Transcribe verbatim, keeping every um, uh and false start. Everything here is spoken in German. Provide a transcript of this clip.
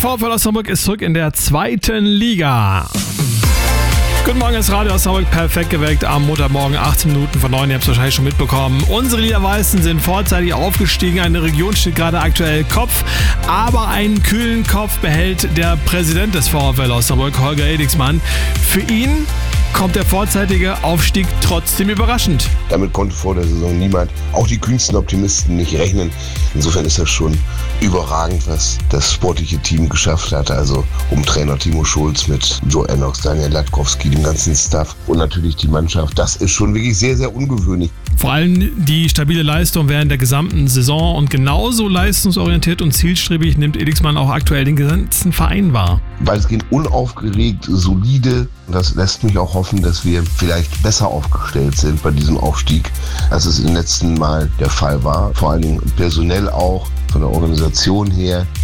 VfL Osnabrück ist zurück in der zweiten Liga. Guten Morgen, das Radio Osnabrück perfekt geweckt am Montagmorgen, achtzehn Minuten vor neun. Ihr habt es wahrscheinlich schon mitbekommen. Unsere Niederweißen sind vorzeitig aufgestiegen. Eine Region steht gerade aktuell Kopf. Aber einen kühlen Kopf behält der Präsident des VfL Osnabrück, Holger Edigsmann. Für ihn kommt der vorzeitige Aufstieg trotzdem überraschend. Damit konnte vor der Saison niemand, auch die kühnsten Optimisten, nicht rechnen. Insofern ist das schon überragend, was das sportliche Team geschafft hat. Also um Trainer Timo Schulz mit Joe Ennox, Daniel Latkowski, dem ganzen Staff und natürlich die Mannschaft. Das ist schon wirklich sehr, sehr ungewöhnlich. Vor allem die stabile Leistung während der gesamten Saison und genauso leistungsorientiert und zielstrebig nimmt Edigsmann auch aktuell den ganzen Verein wahr. Weitestgehend unaufgeregt, solide. Das lässt mich auch hoffen, dass wir vielleicht besser aufgestellt sind bei diesem Aufstieg, als es im letzten Mal der Fall war. Vor allen Dingen personell auch, von der Organisation her.